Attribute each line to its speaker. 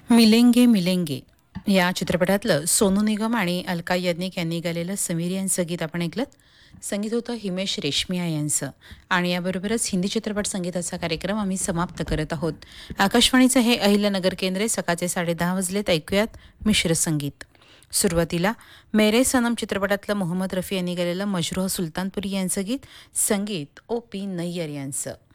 Speaker 1: मिलेंगे मिलेंगे या चित्रपटातलं सोनू निगम आणि अलका याज्ञिक यांनी गायलेलं समीर यांचं गीत आपण ऐकलं. संगीत होतं हिमेश रेशमिया यांचं. आणि याबरोबरच हिंदी चित्रपट संगीताचा कार्यक्रम आम्ही समाप्त करत आहोत. आकाशवाणीचं हे अहिल्यानगर केंद्र सकाळचे 10:30 वाजलेत. ऐकूयात मिश्र संगीत. सुरुवातीला मेरे सनम चित्रपटातलं मोहम्मद रफी यांनी गायलेलं मजरूह सुलतानपुरी यांचं गीत, संगीत ओ पी नय्यर यांचं.